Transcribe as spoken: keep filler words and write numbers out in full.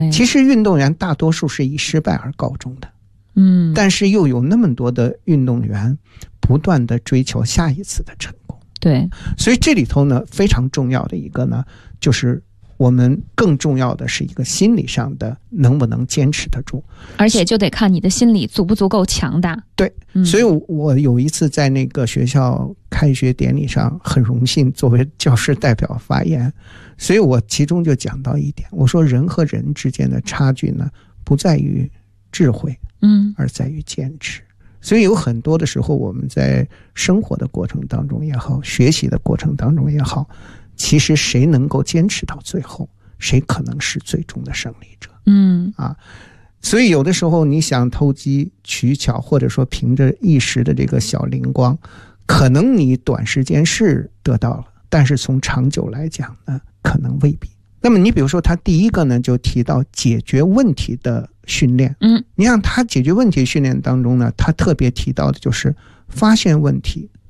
其实运动员大多数是以失败而告终的， 嗯， 但是又有那么多的运动员不断的追求下一次的成功。 对， 所以这里头呢，非常重要的一个呢，就是我们更重要的是一个心理上的能不能坚持得住， 而且就得看你的心理足不足够强大。 对， 嗯、 所以我有一次在那个学校开学典礼上，很荣幸作为教师代表发言，所以我其中就讲到一点，我说人和人之间的差距呢，不在于智慧， 嗯， 而在于坚持。所以有很多的时候，我们在生活的过程当中也好，学习的过程当中也好，其实谁能够坚持到最后，谁可能是最终的胜利者。 嗯啊，所以有的时候你想投机取巧，或者说凭着一时的这个小灵光，可能你短时间是得到了，但是从长久来讲呢，可能未必。那么你比如说他第一个呢，就提到解决问题的训练。 嗯， 你看他解决问题训练当中呢，他特别提到的就是发现问题、